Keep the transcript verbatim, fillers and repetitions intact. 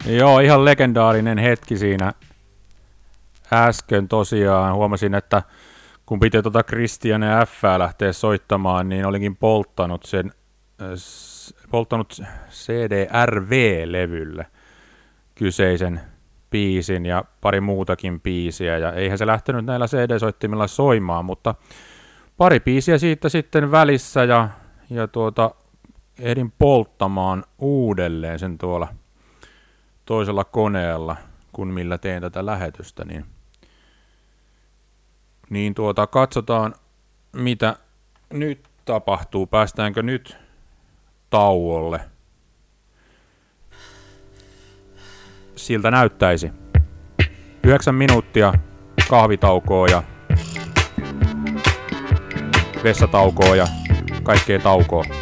Joo, ihan legendaarinen hetki siinä äsken tosiaan. Huomasin, että kun piti tuota Christiane F lähteä soittamaan, niin olinkin polttanut sen polttanut C D R V-levylle kyseisen biisin ja pari muutakin biisiä, ja eihän se lähtenyt näillä C D-soittimilla soimaan, mutta pari biisiä siitä sitten välissä, ja, ja tuota, ehdin polttamaan uudelleen sen tuolla toisella koneella, kun millä teen tätä lähetystä, niin, niin tuota, katsotaan, mitä nyt tapahtuu, päästäänkö nyt tauolle. Siltä näyttäisi. Yhdeksän minuuttia kahvitaukoa ja vessataukoa ja kaikkea taukoa.